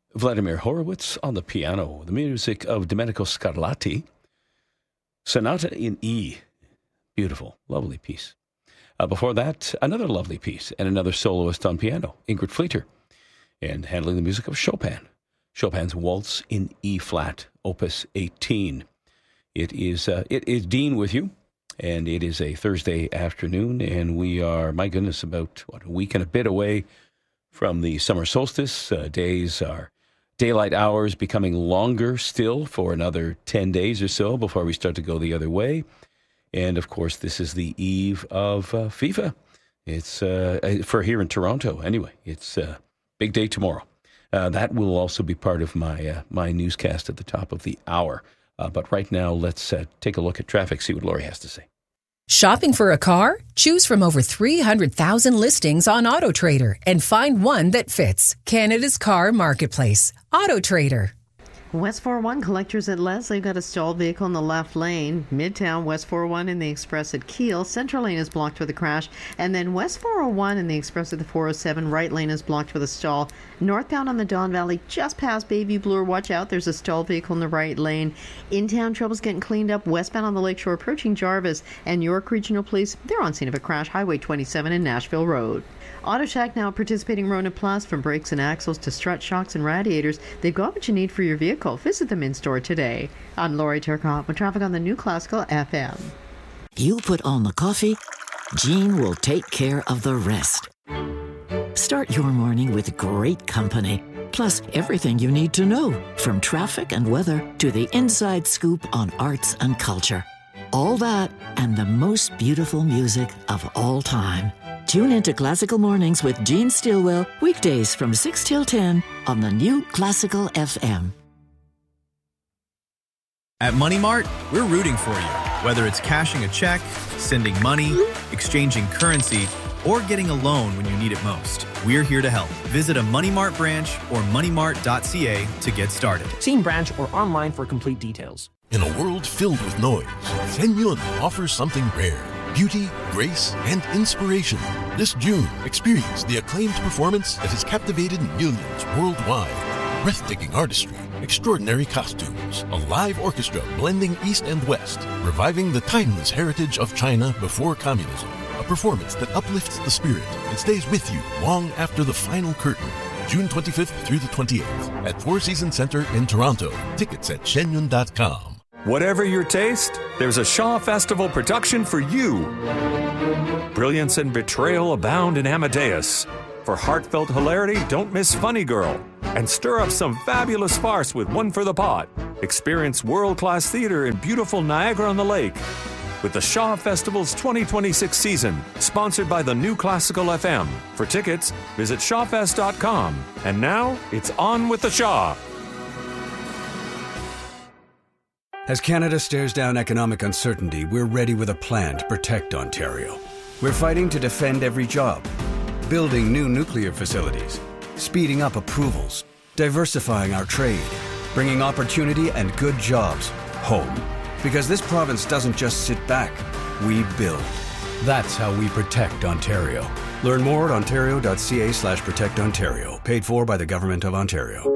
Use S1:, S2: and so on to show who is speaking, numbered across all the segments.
S1: Vladimir Horowitz on the piano. The music of Domenico Scarlatti. Sonata in E. Beautiful, lovely piece. Before that, another lovely piece and another soloist on piano, Ingrid Fleeter, and handling the music of Chopin. Chopin's Waltz in E-flat, Opus 18. It is Dean with you, and it is a Thursday afternoon, and we are, my goodness, about a week and a bit away from the summer solstice. Days are daylight hours becoming longer still for another 10 days or so before we start to go the other way. And, of course, this is the eve of FIFA. It's for here in Toronto, anyway. It's a big day tomorrow. That will also be part of my newscast at the top of the hour. But right now, let's take a look at traffic, see what Lori has to say.
S2: Shopping for a car? Choose from over 300,000 listings on AutoTrader and find one that fits. Canada's car marketplace. AutoTrader.
S3: West 401 collectors at Leslie got a stalled vehicle in the left lane. Midtown, West 401 in the Express at Keele. Central lane is blocked with a crash. And then West 401 in the Express at the 407. Right lane is blocked with a stall. Northbound on the Don Valley, just past Bayview Bloor. Watch out, there's a stalled vehicle in the right lane. In-town trouble's getting cleaned up. Westbound on the Lakeshore approaching Jarvis. And York Regional Police, they're on scene of a crash. Highway 27 and Nashville Road. Auto Shack now participating Rona Plus. From brakes and axles to strut shocks and radiators, they've got what you need for your vehicle. Visit them in store today. I'm Lori Turcotte with traffic on the New Classical FM.
S4: You put on the coffee, Jean will take care of the rest. Start your morning with great company, plus everything you need to know, from traffic and weather to the inside scoop on arts and culture. All that and the most beautiful music of all time. Tune into Classical Mornings with Jean Stilwell, weekdays from 6 till 10 on the New Classical FM.
S5: At Money Mart, we're rooting for you. Whether it's cashing a check, sending money, exchanging currency, or getting a loan when you need it most, we're here to help. Visit a Money Mart branch or moneymart.ca to get started.
S6: See branch or online for complete details.
S7: In a world filled with noise, Shen Yun offers something rare. Beauty, grace, and inspiration. This June, experience the acclaimed performance that has captivated millions worldwide. Breathtaking artistry, extraordinary costumes, a live orchestra blending East and West, reviving the timeless heritage of China before communism. A performance that uplifts the spirit and stays with you long after the final curtain. June 25th through the 28th at Four Seasons Center in Toronto. Tickets at shenyun.com.
S8: Whatever your taste, there's a Shaw Festival production for you. Brilliance and betrayal abound in Amadeus. For heartfelt hilarity, don't miss Funny Girl. And stir up some fabulous farce with One for the Pot. Experience world-class theater in beautiful Niagara-on-the-Lake. With the Shaw Festival's 2026 season, sponsored by the New Classical FM. For tickets, visit shawfest.com. And now, it's on with the Shaw.
S9: As Canada stares down economic uncertainty, we're ready with a plan to protect Ontario. We're fighting to defend every job, building new nuclear facilities, speeding up approvals, diversifying our trade, bringing opportunity and good jobs home. Because this province doesn't just sit back, we build. That's how we protect Ontario. Learn more at ontario.ca/protectontario. Paid for by the Government of Ontario.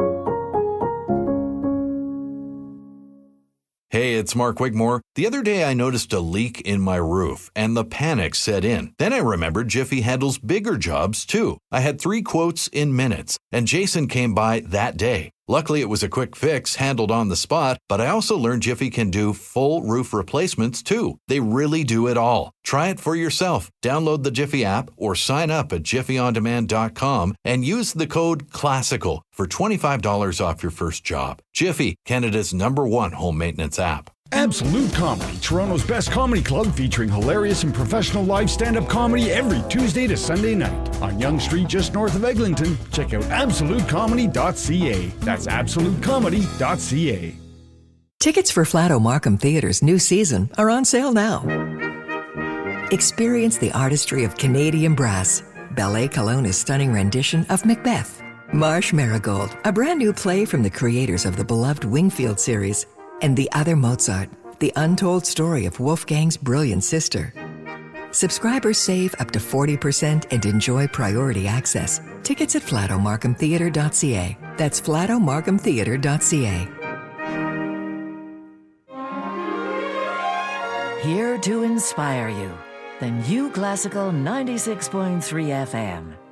S10: Hey, it's Mark Wigmore. The other day I noticed a leak in my roof, and the panic set in. Then I remembered Jiffy handles bigger jobs, too. I had 3 quotes in minutes, and Jason came by that day. Luckily, it was a quick fix handled on the spot, but I also learned Jiffy can do full roof replacements, too. They really do it all. Try it for yourself. Download the Jiffy app or sign up at jiffyondemand.com and use the code CLASSICAL for $25 off your first job. Jiffy, Canada's #1 home maintenance app.
S11: Absolute Comedy, Toronto's best comedy club featuring hilarious and professional live stand-up comedy every Tuesday to Sunday night. On Yonge Street, just north of Eglinton, check out absolutecomedy.ca. That's absolutecomedy.ca.
S12: Tickets for Flato Markham Theatre's new season are on sale now. Experience the artistry of Canadian brass, Ballet Kelowna's stunning rendition of Macbeth, Marsh Marigold, a brand new play from the creators of the beloved Wingfield series, and The Other Mozart, the untold story of Wolfgang's brilliant sister. Subscribers save up to 40% and enjoy priority access. Tickets at flatomarkhamtheatre.ca. That's flatomarkhamtheatre.ca.
S13: Here to inspire you. The New Classical 96.3 FM.